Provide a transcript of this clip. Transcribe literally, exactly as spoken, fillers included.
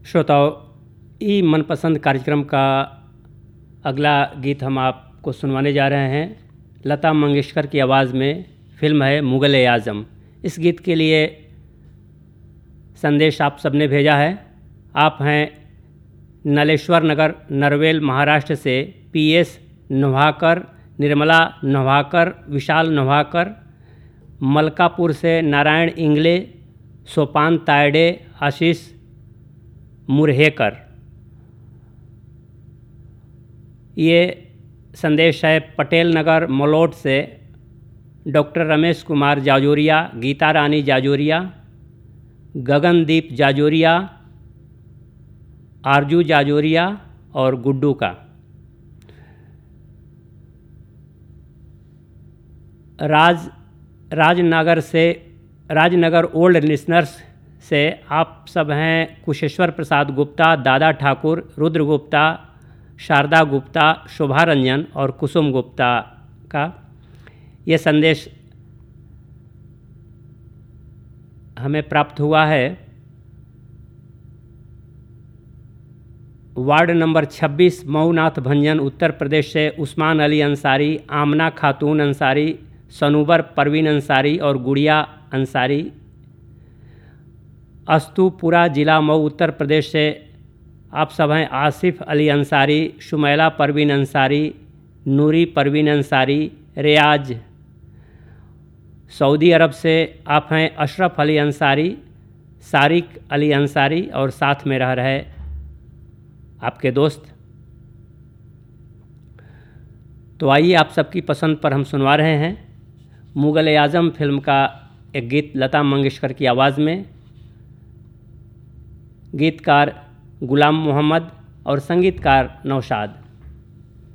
श्रोताओं, ई मनपसंद कार्यक्रम का अगला गीत हम आपको सुनवाने जा रहे हैं। लता मंगेशकर की आवाज़ में फिल्म है मुग़ल-ए-आज़म। इस गीत के लिए संदेश आप सबने भेजा है। आप हैं नलेश्वर नगर, नरवेल, महाराष्ट्र से पी एस नोहाकर, निर्मला नोहाकर, विशाल नोहाकर, मलकापुर से नारायण इंगले, सोपान तायडे, आशीष मुरहेकर। ये संदेश है पटेल नगर मलोट से डॉक्टर रमेश कुमार जाजोरिया, गीता रानी जाजोरिया, गगनदीप जाजोरिया, आरजू जाजोरिया और गुड्डू का। राज राजनगर से राजनगर ओल्ड लिसनर्स से आप सब हैं कुशेश्वर प्रसाद गुप्ता, दादा ठाकुर, रुद्र गुप्ता, शारदा गुप्ता, शोभा रंजन और कुसुम गुप्ता का। ये संदेश हमें प्राप्त हुआ है वार्ड नंबर छब्बीस, मऊनाथ भंजन, उत्तर प्रदेश से उस्मान अली अंसारी, आमना खातून अंसारी, सनूबर परवीन अंसारी और गुड़िया अंसारी। अस्तुपुरा ज़िला मऊ, उत्तर प्रदेश से आप सब हैं आसिफ अली अंसारी, शुमैला परवीन अंसारी, नूरी परवीन अंसारी। रियाज सऊदी अरब से आप हैं अशरफ अली अंसारी, सारिक अली अंसारी और साथ में रह रहे आपके दोस्त। तो आइए आप सबकी पसंद पर हम सुनवा रहे हैं मुग़ल-ए-आज़म फिल्म का एक गीत लता मंगेशकर की आवाज़ में। गीतकार गुलाम मोहम्मद और संगीतकार नौशाद।